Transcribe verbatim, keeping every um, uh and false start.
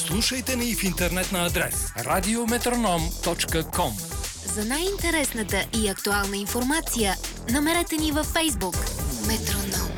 Слушайте ни в интернет на адрес радио метроном точка ком. За най-интересната и актуална информация намерете ни във Фейсбук. Метроном.